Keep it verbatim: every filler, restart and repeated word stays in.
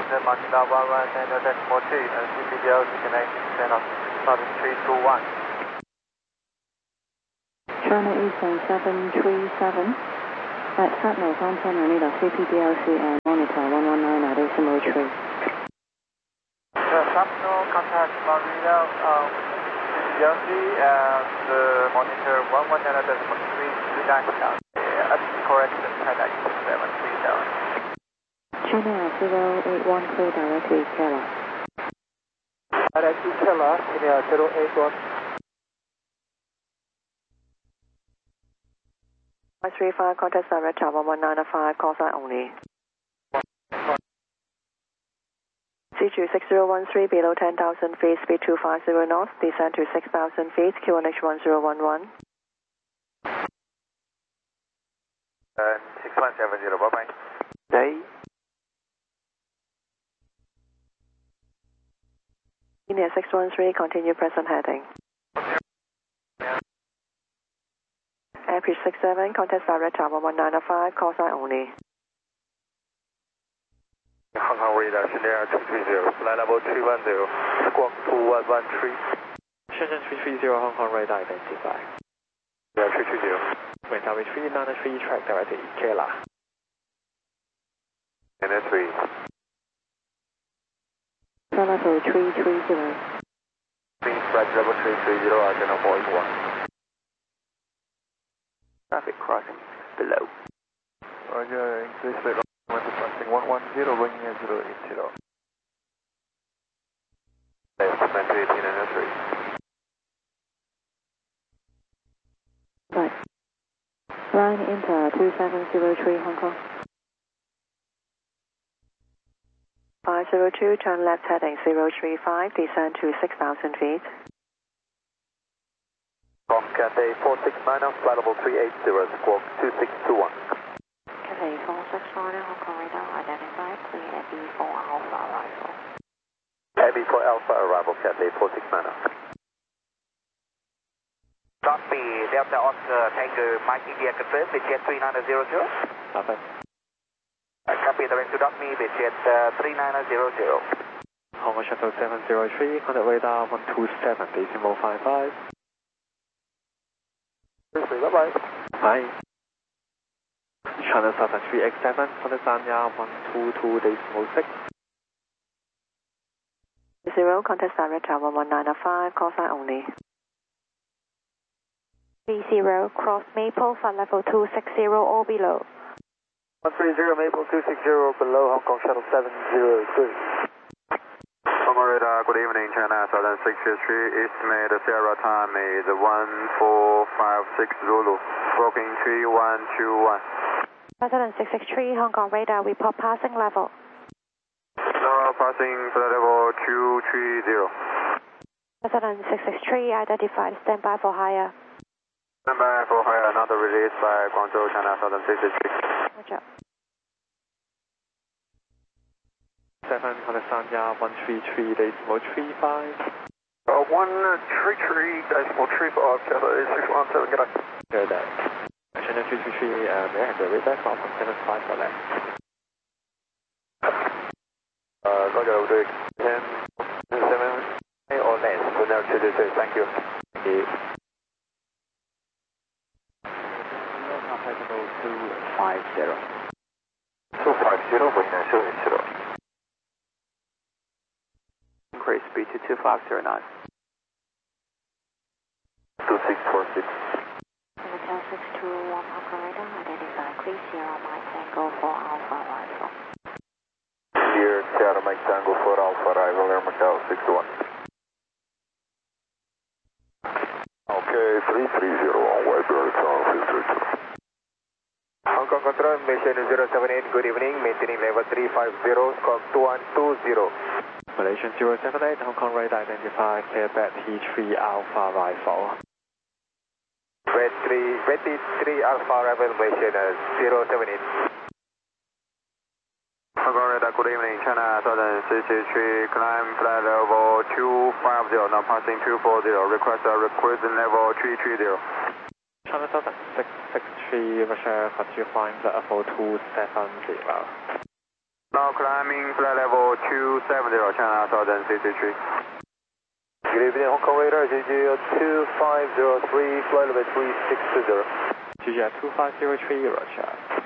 Center Matilda one one Center Decimal three, and C P D L C connecting Center Southern three two one. China Eastern seven three seven. At Satnam Fountain Anita C P D L C and monitor one one nine at decimal three. The Satnam contact Marina um, C P D L C and the monitor one one nine at decimal three two nine down. At correction contact seven three seven. China zero eight one three directly Kerala. Directly Kerala, China zero eight one. five three five, contact direct one one nine five, call sign only. C G six zero one three, below ten thousand feet, speed two five zero knots, descend to six thousand feet, Q one H one zero one one. Uh, six one seven zero, bye bye. Day. India six one three, continue present heading. Airfield six seven, contact direct one one nine five, call sign only. Hong Kong radar, Shenzhen two three zero, flight level three one zero, squawk two one one three. Shenzhen three three zero, Hong Kong radar identified. Yeah, three three zero. Wind tower three nine three, track directed Kerala. And then three. Level three three zero. Please, flight level three three zero, Arsenal four eight one. Traffic crossing below. Roger, increase rate of crossing one one zero, bringing at zero eight zero. Left, nine eighteen and three. Right. Line Inter two seven zero three Hong Kong. five zero two, turn left heading zero three five, descend to six thousand feet. From Cathay four six nine, flight level three eight zero, squawk two six two one. Cathay four six nine, Hong Kong radar identified, clear at B four Alpha arrival. A B four Alpha arrival, Cathay four six nine. Copy, Delta Oscar, Tango, Mike India confirmed, Bitjet three nine zero zero. Copy. Uh, copy, the rest to dock me, Bitjet uh, three nine zero zero. Hong Kong Shuttle seven zero three, contact radar one two seven, decimal five five. Bye-bye. Bye. China Southern three X seven, contact Sanya one two two, decimal six. Zero, contact direct one one nine five, call sign only. three zero, cross Maple, flight level two six zero or below. one three zero Maple two six zero, below Hong Kong Shuttle seven zero three. Hong Kong radar, good evening, China Southern six three, estimate Sierra time is one four five six Zulu, stroking three one two one. Southern six six three, Hong Kong radar, report passing level. No, passing flight level two three zero. Southern six six three, identified, stand by for higher. Stand by for higher, another release by Guangzhou, China Southern six six three. Roger. seven, contact Sanya one three three, decimal three five. Uh, one three three, decimal three five, Cathay six one seven, good night. Good day. Shenzhen three three three, uh, may I have the radar from seven five for left? Uh, Roger, we'll do it. ten, seven, or less, so now two two two, thank you. Thank you. Compatible two five zero. two five zero, bring in zero eight zero. Increase speed to two five zero nine. two six four six. Hotel six two one, Hong Kong radar, identified, clear Sierra Mike Tango for Alpha arrival. Clear Sierra Mike Tango for Alpha arrival, Air Macau six one. Okay, three three zero on White Bird, three three two. Hong Kong Control, mission zero seven eight, good evening, maintaining level three five zero, squawk two one two zero. Malaysian zero seven eight, Hong Kong radar identified, clear back T three Alpha arrival. Red three, Red T three Alpha arrival, Malaysian zero seven eight. Hong Kong radar, good evening, China Southern six three, climb flight level two five zero, now passing two four zero, request a cruising level three three zero. China Southern six six three, Russia, continue flying level two seven zero. Now climbing flight level two seventy, China Southern C C three. Good evening, Hong Kong radar, J J two five zero three, flight level three six two zero. J J two five zero three, Roger.